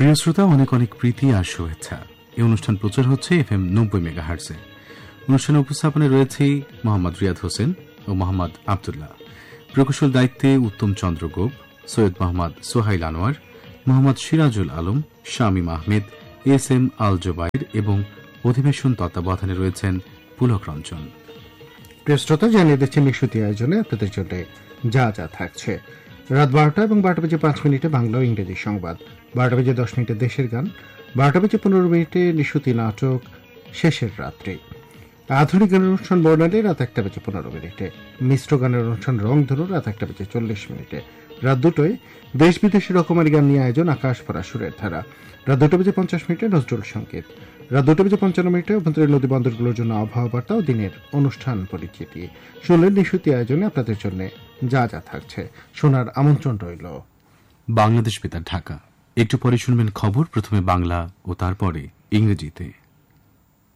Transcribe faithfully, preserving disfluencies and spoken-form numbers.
প্রিয় শ্রোতা, অনেক অনেক প্রীতি আর শুভেচ্ছা। এই অনুষ্ঠান প্রচার হচ্ছে এফ এম নব্বই মেগা হার্টসে। অনুষ্ঠানে উপস্থাপনে রয়েছে মোহাম্মদ রিয়াদ হোসেন ও মোহাম্মদ আবদুল্লাহ। প্রকৌশল দায়িত্বে উত্তম চন্দ্র গোপ, সৈয়দ মোহাম্মদ সোহাইল আনোয়ার, মোহাম্মদ সিরাজুল আলম, শামীম আহমেদ, এস এম আল জোবাইর এবং অধিবেশন তত্ত্বাবধানে রয়েছেন পুলক রঞ্জন। প্রিয় শ্রোতা, জানিয়ে দিচ্ছে মিশুতি আয়োজনে আপনাদের জন্য যা যা থাকছে। রাত বারোটা এবং বারোটা বেজে পাঁচ মিনিটে বাংলা ও ইংরেজি সংবাদ, বারোটা বেজে দশ মিনিটে দেশের গান, বারোটা বেজে পনেরো মিনিটে নিশুতি নাটক শেষের রাত্রি, আধুনিক গানের অনুষ্ঠান বর্ণালী রাত একটা বেজে পনেরো মিনিটে, মিশ্র গানের অনুষ্ঠান রং ধরু রাত একটা বেজে চল্লিশ মিনিটে, রাত দুটোয় দেশ বিদেশি রকমারি গান নিয়ে আয়োজন আকাশ পড়া সুরের ধারা, রাত দুটো বেজে পঞ্চাশ মিনিটে নজরুল সঙ্গীত, রাত দুটো বেজে পঞ্চান্ন মিনিটে অভ্যন্তরীণ নদী বন্দরগুলোর জন্য আবহাওয়া বার্তা ও দিনের অনুষ্ঠান পরিচিতি। শুনলেন নিশুতি আয়োজনে আপনাদের জন্য যা যা থাকছে। শোনার আমন্ত্রণ রইল। বাংলাদেশ বেতার ঢাকা। একটু পরে শুনবেন খবর, প্রথমে বাংলা ও তারপরে ইংরেজিতে।